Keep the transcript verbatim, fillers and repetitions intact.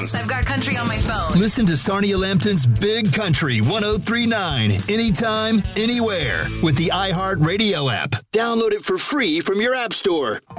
headphones. I've got country on my phone. Listen to Sarnia Lambton's Big Country one oh three point nine anytime, anywhere with the iHeartRadio app. Download it for free from your app store